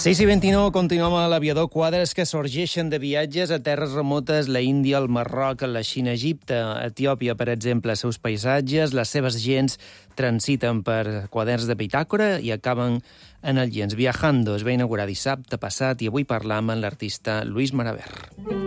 6:29, continuem a l'aviador. Quadres que sorgeixen de viatges a terres remotes, la Índia, el Marroc, la Xina, Egipte, Etiòpia, per exemple, els seus paisatges, les seves gents transiten per quaderns de bitàcora i acaben en el Gens. Viajando es va inaugurar dissabte passat i avui parlam amb l'artista Luis Maraver.